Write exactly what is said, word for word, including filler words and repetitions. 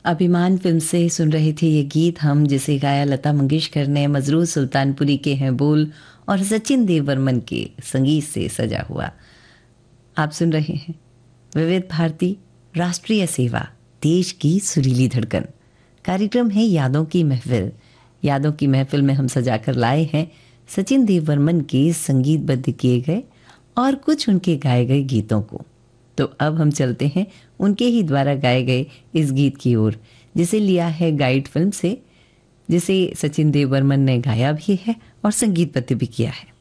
अभिमान फिल्म से सुन रहे थे ये गीत हम, जिसे गाया लता मंगेशकर ने। मजरूर सुल्तानपुरी के हैं बोल और सचिन देव बर्मन के संगीत से सजा हुआ। आप सुन रहे हैं विविध भारती, राष्ट्रीय सेवा, देश की सुरीली धड़कन। कार्यक्रम है यादों की महफिल। यादों की महफिल में हम सजा कर लाए हैं सचिन देव बर्मन के संगीतबद्ध किए गए और कुछ उनके गाए गए गीतों को। तो अब हम चलते हैं उनके ही द्वारा गाए गए इस गीत की ओर, जिसे लिया है गाइड फिल्म से, जिसे सचिन देव बर्मन ने गाया भी है और संगीतबद्ध भी किया है।